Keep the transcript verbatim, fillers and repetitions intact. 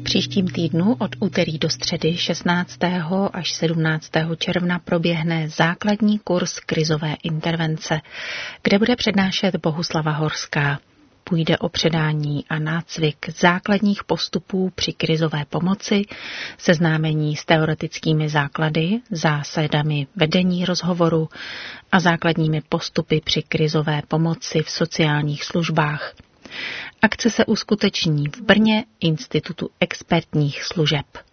příštím týdnu od úterý do středy šestnáctého až sedmnáctého června proběhne základní kurz krizové intervence, kde bude přednášet Bohuslava Horská. Půjde o předání a nácvik základních postupů při krizové pomoci, seznámení s teoretickými základy, zásadami vedení rozhovoru a základními postupy při krizové pomoci v sociálních službách. Akce se uskuteční v Brně Institutu expertních služeb.